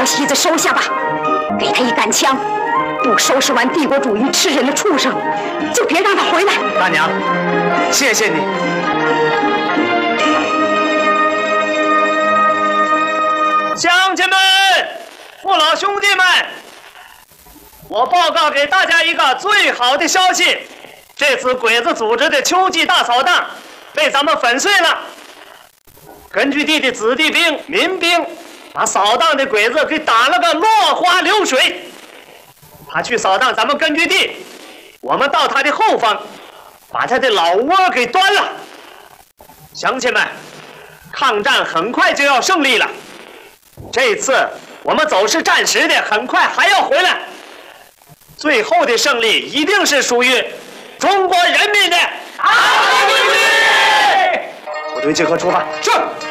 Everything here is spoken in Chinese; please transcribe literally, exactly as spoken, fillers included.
西子收下吧，给他一杆枪。不收拾完帝国主义吃人的畜生，就别让他回来。 大娘，谢谢你。乡亲们，父老兄弟们，我报告给大家一个最好的消息：这次鬼子组织的秋季大扫荡被咱们粉碎了。根据地的子弟兵、民兵把扫荡的鬼子给打了个落花流水。他去扫荡咱们根据地，我们到他的后方，把他的老窝给端了。乡亲们，抗战很快就要胜利了。这次我们走是暂时的，很快还要回来。最后的胜利一定是属于中国人民的。好，部队集合出发。是。